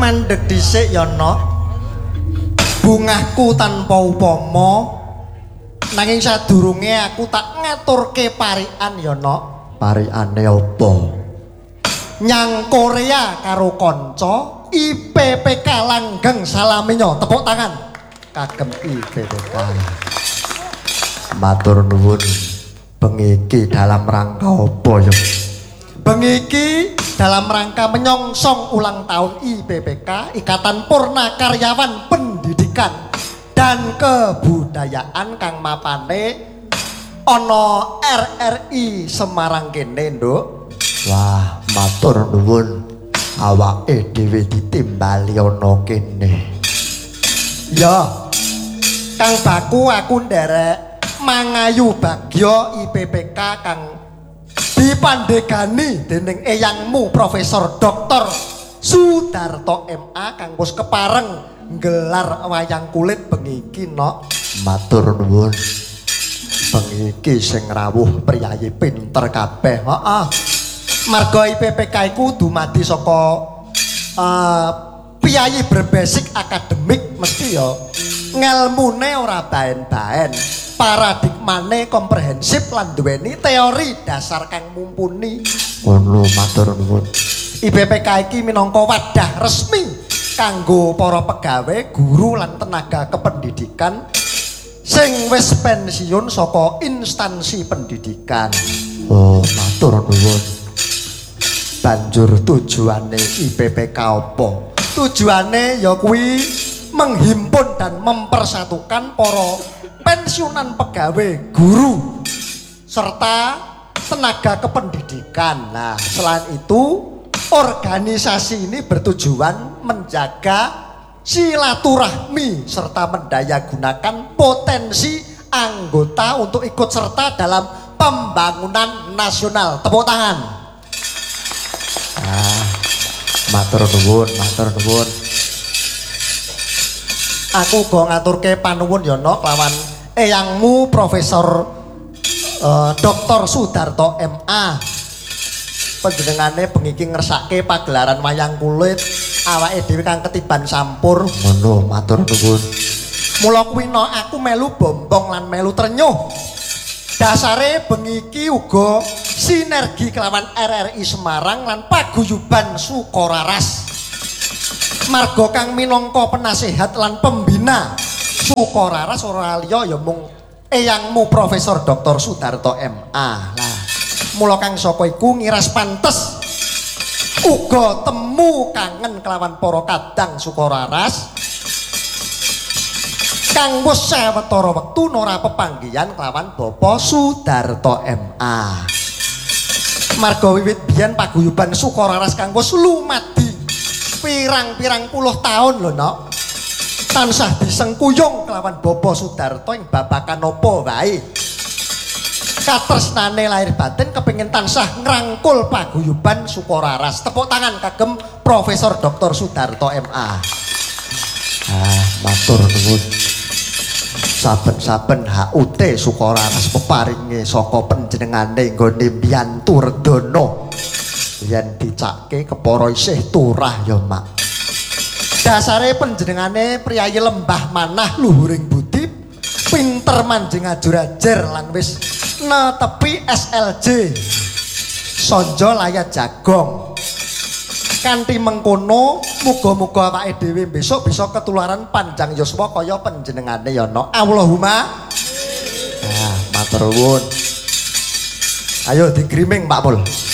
mandeg dhisik ya nok. Bungahku tanpa upama nanging sadurunge aku tak ngaturke parikan ya nok. Parikane apa? Nyang Korea karo kanca IPPK langgeng salaminya. Tepuk tangan kagem IPPK. Matur nuwun. Bengi iki dalam rangka apa ya? Bengi iki dalam rangka menyongsong ulang tahun IPPK, Ikatan Purna Karyawan Pendidikan dan Kebudayaan kang mapane ana RRI Semarang kene, Nduk. Wah, matur nuwun. Awake dhewe ditimbali ana kene. Ya. Kang Baku aku nderek mangayu bagya IPPK kang dipandegani dening eyangmu Profesor Dr. Sudarto MA kang wis kepareng nggelar wayang kulit bengi iki nok. Matur nuwun. Bengi iki sing rawuh priyayi pinter kabeh. Heeh. Marga IPPK iku dumadi saka priyayi berbasik akademik mesti ya ngelmune ora baen-baen. Paradigmane komprehensif lan duweni teori dasar kang mumpuni. Ngono matur nuwun. IPPK iki minangka wadah resmi kanggo para pegawe, guru lan tenaga kependidikan sing wis pensiun saka instansi pendidikan. Oh, matur nuwun. Banjur tujuane IPPK apa? Tujuane ya kuwi menghimpun dan mempersatukan para pensiunan pegawai, guru, serta tenaga kependidikan. Nah, selain itu, organisasi ini bertujuan menjaga silaturahmi serta mendayagunakan potensi anggota untuk ikut serta dalam pembangunan nasional. Tepuk tangan. Matur nuwun, matur nuwun. Aku go ngaturke panuwun ya nok lawan eyangmu Profesor Dr. Sudarto MA. Panjenengane bengi iki ngersake pagelaran wayang kulit awake dhewe kang ketiban sampur. Ngono, matur nuwun. Mula kuwi nok aku melu bombong lan melu trenyuh. Dasare bengi iki uga sinergi kelawan RRI Semarang lan paguyuban Sukoraras. Marga kang minangka penasehat lan pembina Sukoraras ora liya ya mung eyangmu Profesor Dr. Sudarto MA. Lah, mula kang saka iku ngiras pantes uga temu kangen kelawan para kadang Sukoraras kang wis sawetara wektu ora pepanggihan kelawan Bapak Sudarto MA. Marga wiwit biyen paguyuban Sukoraras kang wis lumadi pirang-pirang puluh tahun lho nok, tansah disengkuyung kelawan Bapak Sudarto ing babakan apa wae. Katresnane lahir batin kepengin tansah ngrangkul paguyuban Sukoraras. Tepuk tangan kagem Profesor Dr. Sudarto MA. Matur nuwun. Saben-saben HUT Sukoraras peparinge saka panjenengane nggone mbiyantu redono. Yen dicakke kepara isih turah ya mak. Dasare panjenengane priyayi lembah manah luhuring budi, pinter manjing ajur-ajar lan wis netepi SLJ Sonjo Layat Jagong. Kanthi mengkono muga-muga awake dhewe besok bisa ketularan panjang yuswa kaya panjenengane ya no. Allahumma. Matur nuwun. Ayo digriming Pak Pul.